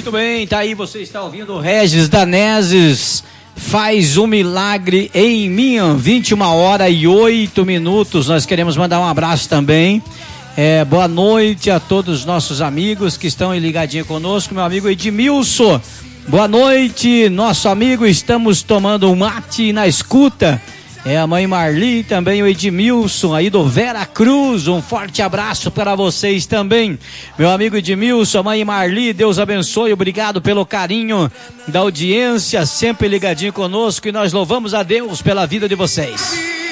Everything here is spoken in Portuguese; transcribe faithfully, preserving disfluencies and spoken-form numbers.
Muito bem, tá aí, você está ouvindo o Regis Danezes, Faz um Milagre em Mim, vinte e uma horas e oito minutos. Nós queremos mandar um abraço também. É, boa noite a todos os nossos amigos que estão ligadinhos conosco. Meu amigo Edmilson, boa noite, nosso amigo. Estamos tomando um mate na escuta. É a mãe Marli, também o Edmilson aí do Vera Cruz. Um forte abraço para vocês também, meu amigo Edmilson, a mãe Marli. Deus abençoe, obrigado pelo carinho da audiência, sempre ligadinho conosco, e nós louvamos a Deus pela vida de vocês.